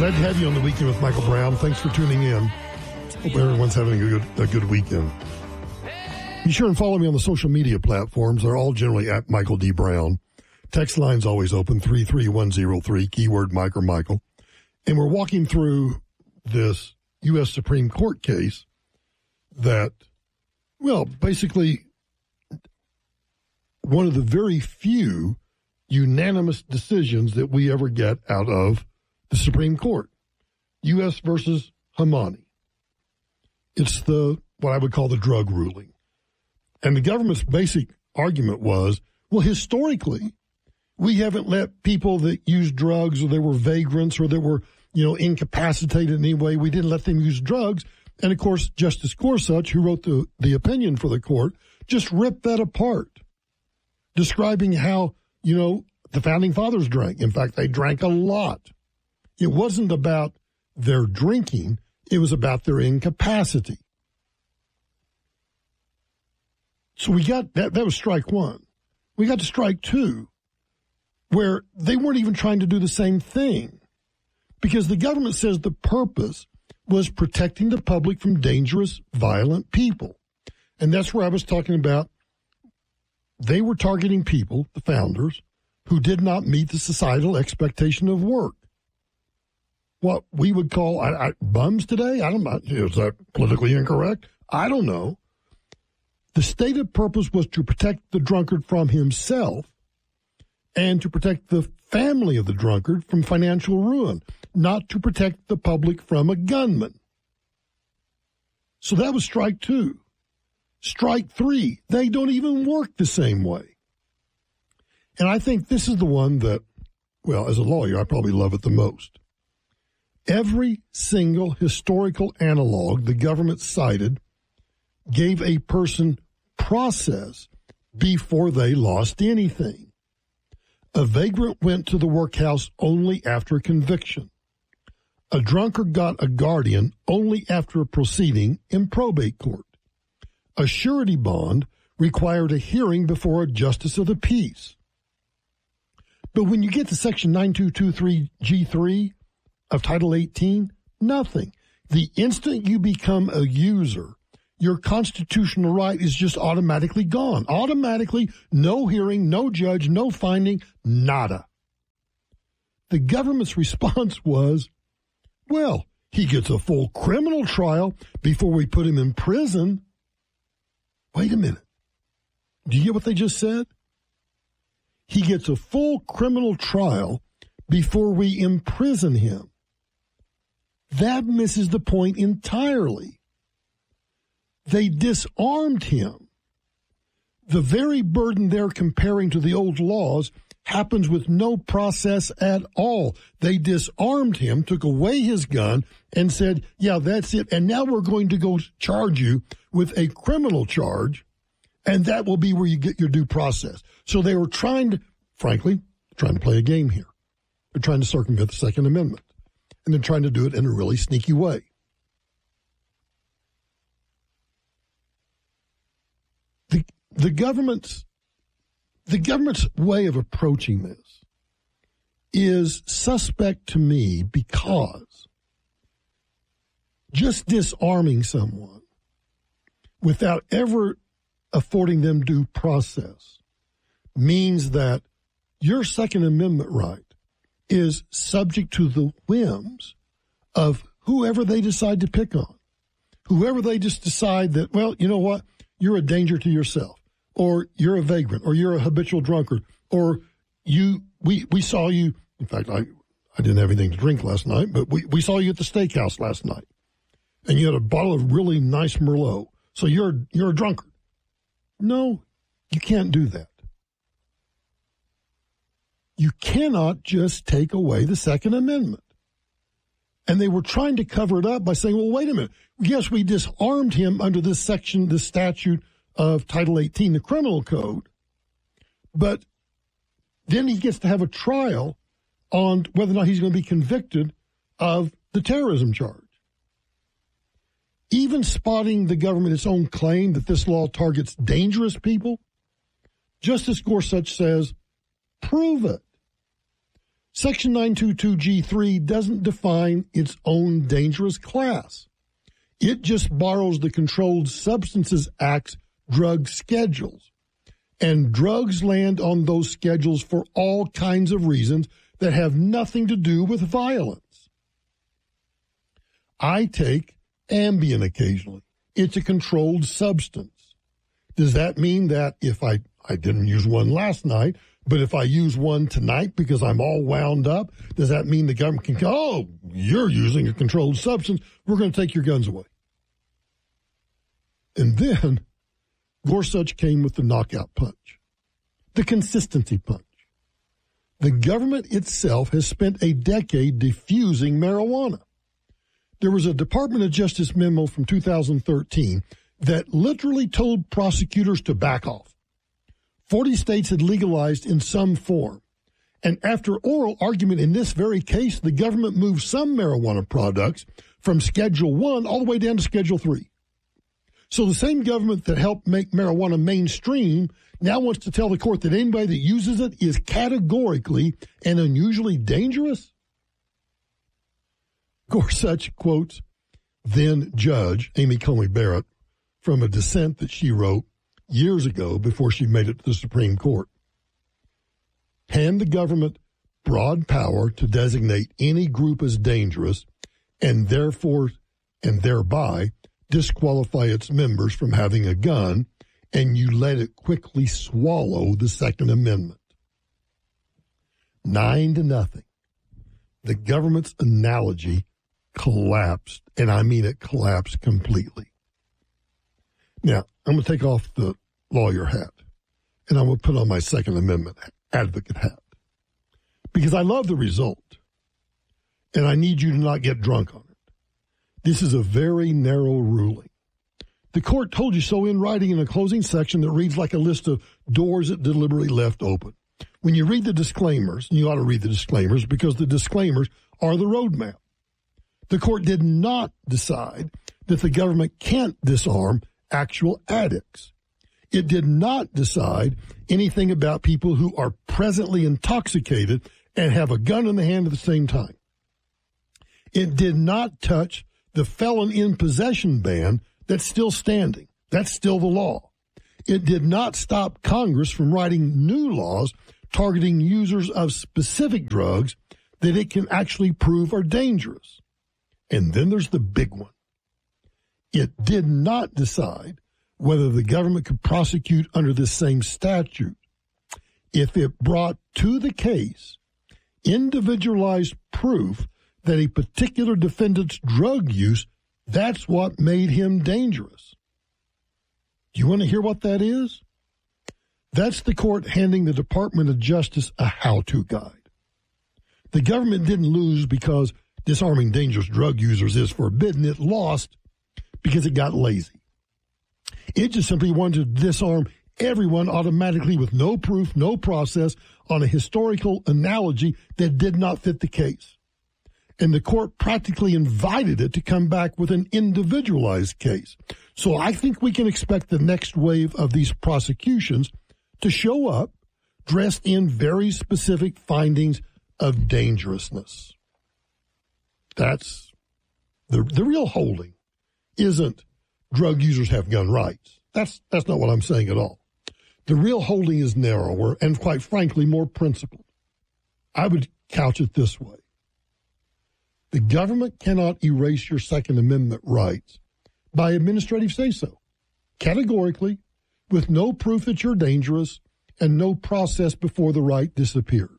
Glad to have you on the Weekend with Michael Brown. Thanks for tuning in. Hope everyone's having a good weekend. Be sure and follow me on the social media platforms. They're all generally at Michael D. Brown. Text line's always open, 33103, keyword Mike or Michael. And we're walking through this U.S. Supreme Court case that, well, basically one of the very few unanimous decisions that we ever get out of the Supreme Court. U.S. versus Hamani. It's what I would call the drug ruling. And the government's basic argument was, well, historically, we haven't let people that use drugs or they were vagrants or they were, incapacitated in any way, we didn't let them use drugs. And, of course, Justice Gorsuch, who wrote the opinion for the court, just ripped that apart, describing how, the Founding Fathers drank. In fact, they drank a lot. It wasn't about their drinking. It was about their incapacity. So we got that was strike one. We got to strike two, where they weren't even trying to do the same thing, because the government says the purpose was protecting the public from dangerous, violent people. And that's where I was talking about. They were targeting people, the founders, who did not meet the societal expectation of work. What we would call bums today? I don't know. Is that politically incorrect? I don't know. The stated purpose was to protect the drunkard from himself and to protect the family of the drunkard from financial ruin, not to protect the public from a gunman. So that was strike two. Strike three, they don't even work the same way. And I think this is the one that, well, as a lawyer, I probably love it the most. Every single historical analog the government cited gave a person process before they lost anything. A vagrant went to the workhouse only after a conviction. A drunkard got a guardian only after a proceeding in probate court. A surety bond required a hearing before a justice of the peace. But when you get to Section 9223G3 of Title 18, nothing. The instant you become a user, your constitutional right is just automatically gone. Automatically, no hearing, no judge, no finding, nada. The government's response was, well, he gets a full criminal trial before we put him in prison. Wait a minute. Do you get what they just said? He gets a full criminal trial before we imprison him. That misses the point entirely. They disarmed him. The very burden they're comparing to the old laws happens with no process at all. They disarmed him, took away his gun, and said, yeah, that's it. And now we're going to go charge you with a criminal charge, and that will be where you get your due process. So they were trying to play a game here. They're trying to circumvent the Second Amendment, and they're trying to do it in a really sneaky way. The government's way of approaching this is suspect to me, because just disarming someone without ever affording them due process means that your Second Amendment right is subject to the whims of whoever they decide to pick on. Whoever they just decide that, well, you know what, you're a danger to yourself, or you're a vagrant, or you're a habitual drunkard, or we saw you. In fact, I didn't have anything to drink last night, but we saw you at the steakhouse last night, and you had a bottle of really nice Merlot, so you're a drunkard. No, you can't do that. You cannot just take away the Second Amendment. And they were trying to cover it up by saying, well, wait a minute. Yes, we disarmed him under this section, this statute of Title 18, the criminal code. But then he gets to have a trial on whether or not he's going to be convicted of the terrorism charge. Even spotting the government its own claim that this law targets dangerous people, Justice Gorsuch says, prove it. Section 922G3 doesn't define its own dangerous class. It just borrows the Controlled Substances Act's drug schedules. And drugs land on those schedules for all kinds of reasons that have nothing to do with violence. I take Ambien occasionally. It's a controlled substance. Does that mean that if I didn't use one last night, but if I use one tonight because I'm all wound up, does that mean the government can go, oh, you're using a controlled substance, we're going to take your guns away? And then Gorsuch came with the knockout punch, the consistency punch. The government itself has spent a decade diffusing marijuana. There was a Department of Justice memo from 2013 that literally told prosecutors to back off. 40 states had legalized in some form. And after oral argument in this very case, the government moved some marijuana products from Schedule 1 all the way down to Schedule 3. So the same government that helped make marijuana mainstream now wants to tell the court that anybody that uses it is categorically and unusually dangerous? Gorsuch quotes then Judge Amy Coney Barrett from a dissent that she wrote years ago before she made it to the Supreme Court. Hand the government broad power to designate any group as dangerous and thereby disqualify its members from having a gun, and you let it quickly swallow the Second Amendment. 9-0. The government's analogy collapsed, and I mean it collapsed completely. Now, I'm going to take off the lawyer hat, and I'm going to put on my Second Amendment advocate hat, because I love the result, and I need you to not get drunk on it. This is a very narrow ruling. The court told you so in writing in a closing section that reads like a list of doors it deliberately left open. When you read the disclaimers, and you ought to read the disclaimers because the disclaimers are the roadmap. The court did not decide that the government can't disarm actual addicts. It did not decide anything about people who are presently intoxicated and have a gun in the hand at the same time. It did not touch the felon in possession ban that's still standing. That's still the law. It did not stop Congress from writing new laws targeting users of specific drugs that it can actually prove are dangerous. And then there's the big one. It did not decide whether the government could prosecute under this same statute if it brought to the case individualized proof that a particular defendant's drug use, that's what made him dangerous. Do you want to hear what that is? That's the court handing the Department of Justice a how-to guide. The government didn't lose because disarming dangerous drug users is forbidden. It lost because it got lazy. It just simply wanted to disarm everyone automatically with no proof, no process, on a historical analogy that did not fit the case. And the court practically invited it to come back with an individualized case. So I think we can expect the next wave of these prosecutions to show up dressed in very specific findings of dangerousness. That's the real holding isn't drug users have gun rights. That's not what I'm saying at all. The real holding is narrower and, quite frankly, more principled. I would couch it this way. The government cannot erase your Second Amendment rights by administrative say-so, categorically, with no proof that you're dangerous and no process before the right disappears.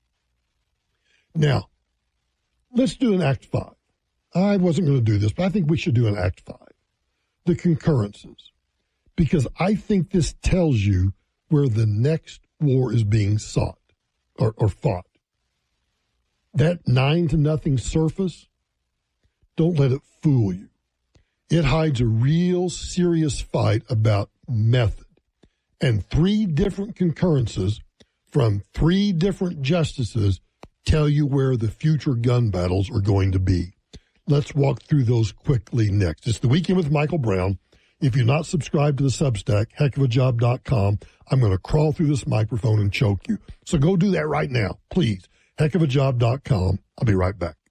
Now, let's do an Act 5. I wasn't going to do this, but I think we should do an Act 5. The concurrences. Because I think this tells you where the next war is being sought or fought. That 9-0 surface, don't let it fool you. It hides a real serious fight about method. And 3 different concurrences from 3 different justices tell you where the future gun battles are going to be. Let's walk through those quickly next. It's The Weekend with Michael Brown. If you're not subscribed to the Substack, heckofajob.com, I'm going to crawl through this microphone and choke you. So go do that right now, please. heckofajob.com. I'll be right back.